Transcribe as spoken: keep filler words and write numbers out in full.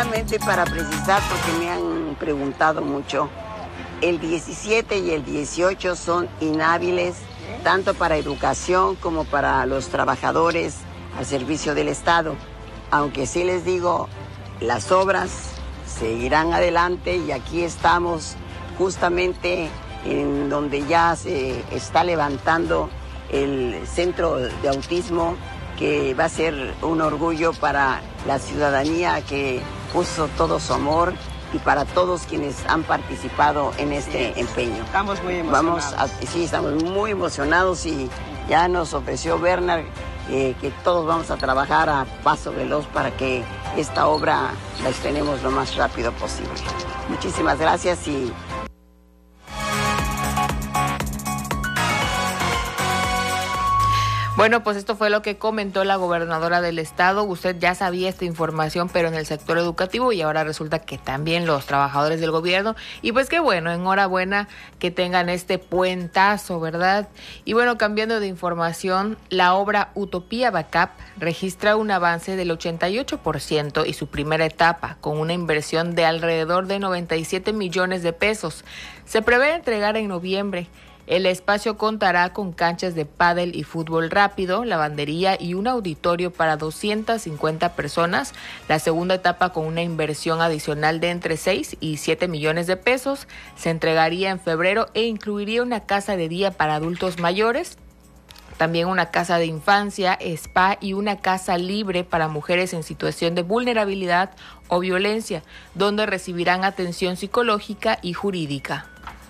Solamente para precisar, porque me han preguntado mucho, el diecisiete y el dieciocho son inhábiles tanto para educación como para los trabajadores al servicio del Estado. Aunque sí les digo, las obras seguirán adelante y aquí estamos justamente en donde ya se está levantando el centro de autismo, que va a ser un orgullo para la ciudadanía que puso todo su amor y para todos quienes han participado en este empeño. Estamos muy emocionados. Vamos a, sí, estamos muy emocionados y ya nos ofreció Bernard eh, que todos vamos a trabajar a paso veloz para que esta obra la estrenemos lo más rápido posible. Muchísimas gracias y Bueno, pues esto fue lo que comentó la gobernadora del estado. Usted ya sabía esta información, pero en el sector educativo, y ahora resulta que también los trabajadores del gobierno. Y pues qué bueno, enhorabuena que tengan este puentazo, ¿verdad? Y bueno, cambiando de información, la obra Utopía Backup registra un avance del ochenta y ocho por ciento y su primera etapa, con una inversión de alrededor de noventa y siete millones de pesos. Se prevé entregar en noviembre. El espacio contará con canchas de pádel y fútbol rápido, lavandería y un auditorio para doscientas cincuenta personas. La segunda etapa, con una inversión adicional de entre seis y siete millones de pesos, se entregaría en febrero e incluiría una casa de día para adultos mayores, también una casa de infancia, spa y una casa libre para mujeres en situación de vulnerabilidad o violencia, donde recibirán atención psicológica y jurídica.